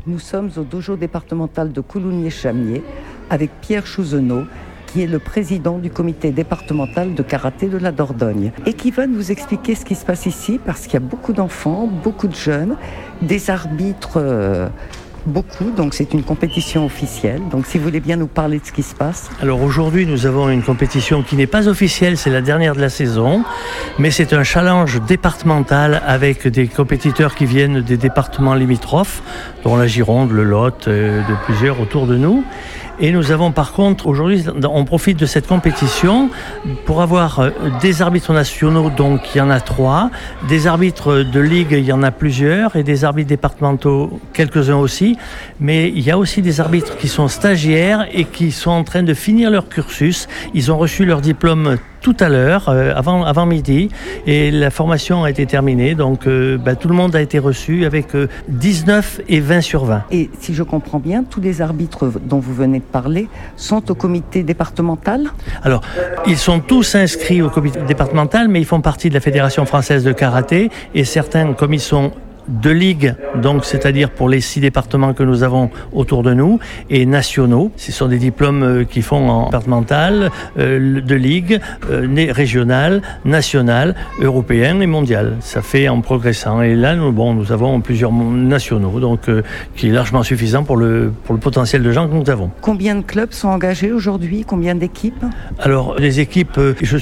Nous sommes au dojo départemental de Coulommiers-Chamiers avec Pierre Chouzenot, qui est le président du comité départemental de karaté de la Dordogne et qui va nous expliquer ce qui se passe ici parce qu'il y a beaucoup d'enfants, beaucoup de jeunes, des arbitres, beaucoup, donc c'est une compétition officielle. Donc si vous voulez bien nous parler de ce qui se passe. Alors aujourd'hui nous avons une compétition qui n'est pas officielle, c'est la dernière de la saison, mais c'est un challenge départemental avec des compétiteurs qui viennent des départements limitrophes, dont la Gironde, le Lot, de plusieurs autour de nous. Et nous avons par contre, aujourd'hui, on profite de cette compétition pour avoir des arbitres nationaux, donc il y en a 3, des arbitres de ligue, il y en a plusieurs, et des arbitres départementaux, quelques-uns aussi, mais il y a aussi des arbitres qui sont stagiaires et qui sont en train de finir leur cursus. Ils ont reçu leur diplôme tout à l'heure, avant midi, et la formation a été terminée, donc tout le monde a été reçu avec 19 et 20 sur 20. Et si je comprends bien, tous les arbitres dont vous venez de parler sont au comité départemental ? Alors, ils sont tous inscrits au comité départemental, mais ils font partie de la Fédération française de karaté, et certains, comme ils sont de ligue, donc c'est-à-dire pour les 6 départements que nous avons autour de nous, et nationaux. Ce sont des diplômes qu'ils font en départemental, de ligue, régional, national, européen et mondial. Ça fait en progressant. Et là, nous avons plusieurs nationaux, donc qui est largement suffisant pour le potentiel de gens que nous avons. Combien de clubs sont engagés aujourd'hui ? Combien d'équipes ? Alors, les équipes, je